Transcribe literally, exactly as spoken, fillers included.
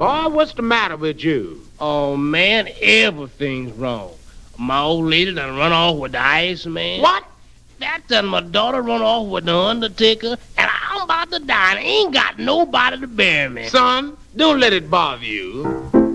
Boy, what's the matter with you? Oh, man, everything's wrong. My old lady done run off with the Iceman. What? That done my daughter run off with the Undertaker, and I'm about to die, and I ain't got nobody to bury me. Son, don't let it bother you.